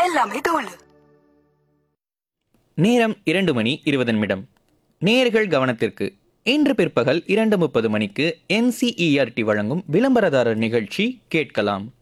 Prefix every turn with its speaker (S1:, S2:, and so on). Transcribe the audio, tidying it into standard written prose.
S1: எல்லாமே தோல்.
S2: நேரம் 2:20. நேயர்கள் கவனத்திற்கு. இன்று பிற்பகல் 2:30 மணிக்கு NCERT வழங்கும் விளம்பரதாரர் நிகழ்ச்சி கேட்கலாம்.